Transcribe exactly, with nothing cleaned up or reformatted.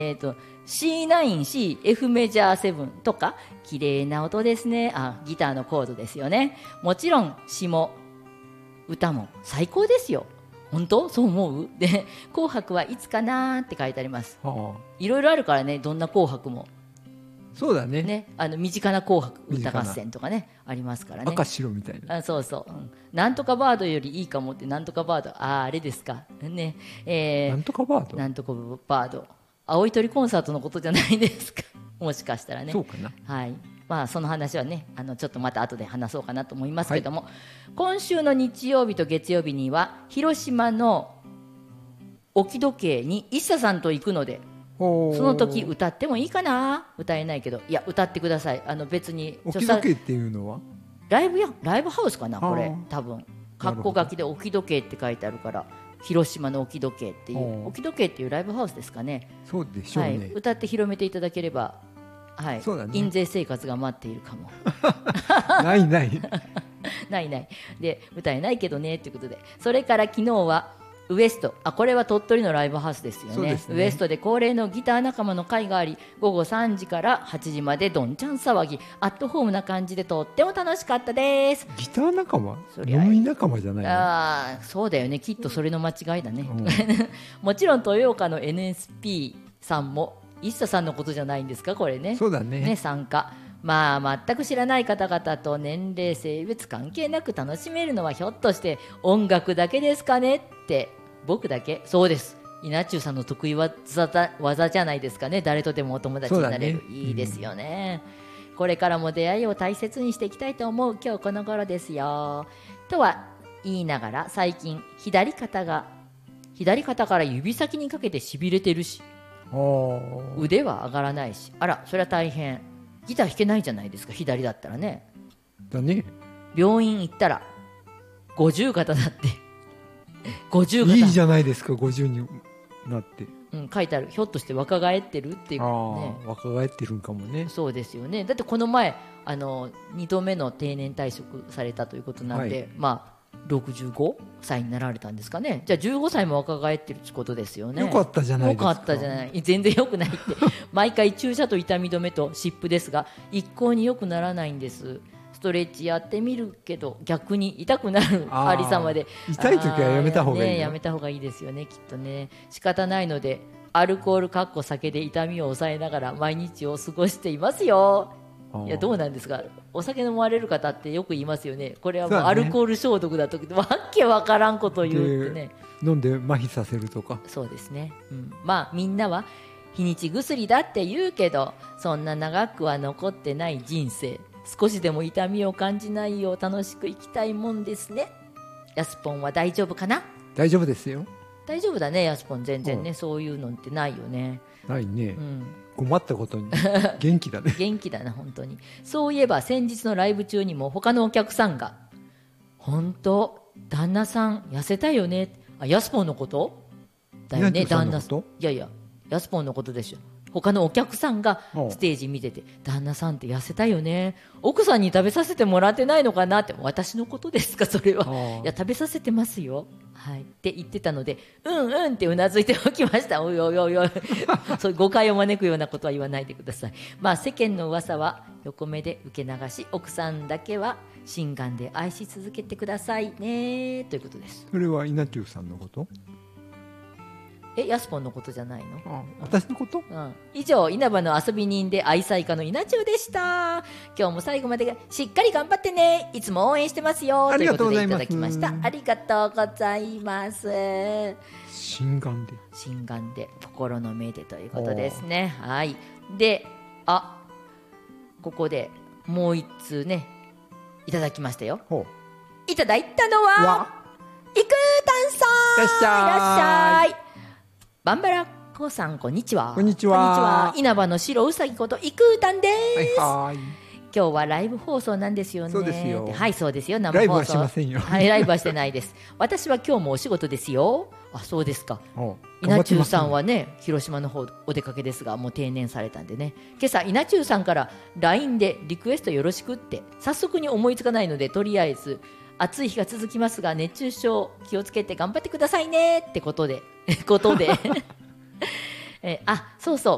えーと、シーナイン、C、F メジャーセブンとか、綺麗な音ですね。あ、ギターのコードですよね。もちろん、詩も、歌も最高ですよ。本当そう思う？で、紅白はいつかなーって書いてあります。はあ、いろいろあるからね、どんな紅白も。 そうだね。 ね、あの身近な紅白歌合戦とかね、ありますからね。 赤白みたいな。 あ、そうそう、うん。なんとかバードよりいいかもって、なんとかバード、あ、あれですか。ね、えー、 なんとかバードなんとかバード。青い鳥コンサートのことじゃないですか。もしかしたらね。 そうかな。 はい。まあ、その話はね、あのちょっとまた後で話そうかなと思いますけども、はい、今週の日曜日と月曜日には広島の置時計に一茶さんと行くので、その時歌ってもいいかな。歌えないけど、いや歌ってください。あの別に置時計っていうのはライブやライブハウスかな、これ多分括弧書きで置時計って書いてあるから、広島の置時計っていう置時計っていうライブハウスですかね。 そうでしょうね、 はい、歌って広めていただければ、はい、そうだね、印税生活が待っているかもないないないないで歌えないけどねということで、それから昨日はウエスト、あ、これは鳥取のライブハウスですよ ね, ですね。ウエストで恒例のギター仲間の会があり、午後さんじからはちじまでどんちゃん騒ぎ、アットホームな感じでとっても楽しかったです。 ギター仲間、飲み仲間じゃないの？ あ、そうだよね、きっとそれの間違いだね、うん、もちろん豊岡の エヌエスピー さんも一茶さんのことじゃないんですか、これね。 そうだ ね, ね、参加、まあ、全く知らない方々と年齢性別関係なく楽しめるのはひょっとして音楽だけですかねって。僕だけ？そうです。稲中さんの得意技だ、技じゃないですかね。誰とでもお友達になれる、ね、いいですよね、うん、これからも出会いを大切にしていきたいと思う今日この頃ですよ。とは言いながら、最近左肩が左肩から指先にかけてしびれてるし、腕は上がらないし、あら、それは大変。ギター弾けないじゃないですか、左だったらね。 だね。 病院行ったら五十肩だってごじゅう肩いいじゃないですか、ごじゅうになって、 うん、書いてある。ひょっとして若返ってるっていう、ね、 あ、若返ってるんかもね。 そうですよね。だってこの前あのにどめの定年退職されたということなんで、はい、まあろくじゅうごさいになられたんですかね。じゃあじゅうごさいも若返ってるってことですよね。 よかったじゃないですか。 よかったじゃない。全然よくないって毎回注射と痛み止めと湿布ですが一向によくならないんです。ストレッチやってみるけど逆に痛くなるありさまで、 痛い時はやめた方がいいよ、 ね、やめた方がいいですよね、きっとね。仕方ないのでアルコールかっこ酒で痛みを抑えながら毎日を過ごしていますよ。いや、どうなんですか、お酒飲まれる方ってよく言いますよね。これはもうアルコール消毒だと、ね、わけわからんことを言うってね。 飲んで麻痺させるとか。 そうですね、うん、まあみんなは日にち薬だって言うけど、そんな長くは残ってない人生、少しでも痛みを感じないよう楽しく生きたいもんですね。ヤスポンは大丈夫かな？ 大丈夫ですよ。 大丈夫だね、ヤスポン。全然ね、うん、そういうのってないよね。 ないね、うん、困ったことに元気だね元気だな本当に。そういえば先日のライブ中にも他のお客さんが、本当旦那さん痩せたよね。あ、ヤスポンのことだよね。旦那さん、いやいやヤスポンのことでしょ。他のお客さんがステージ見てて、旦那さんって痩せたよね、奥さんに食べさせてもらってないのかなって。私のことですかそれは。いや食べさせてますよ、はい、って言ってたので、うんうんってうなずいておきました。おいおいおいおいそういう誤解を招くようなことは言わないでください。まあ世間の噂は横目で受け流し、奥さんだけは心眼で愛し続けてくださいねということです。 それは稲中さんのこと？ え、ヤスポンのことじゃないの？ ああ、私のこと、 うん、以上、稲葉の遊び人で愛妻家の稲中でした。今日も最後までしっかり頑張ってね、いつも応援してますよということでいただきました。ありがとうございます。 心眼で心眼で心の目でということですね。はい。で、あ、ここでもう一通ねいただきましたよ。いただいたのはイクータンさん、いらっしゃい。いらっしゃい。バンバラコさん、こんにちは。 こんにちは。 稲葉の白うさぎことイクータンです。 はいはい、 今日はライブ放送なんですよね。 そうですよ。 はい、そうですよ。生放送。 ライブはしませんよ。 はい、ライブはしてないです。私は今日もお仕事ですよ。あ、そうですか。稲中さんはね、広島の方お出かけですが、もう定年されたんでね。今朝稲中さんから ライン でリクエストよろしくって、早速に思いつかないので、とりあえず暑い日が続きますが熱中症気をつけて頑張ってくださいねってことでことでえあ、そうそ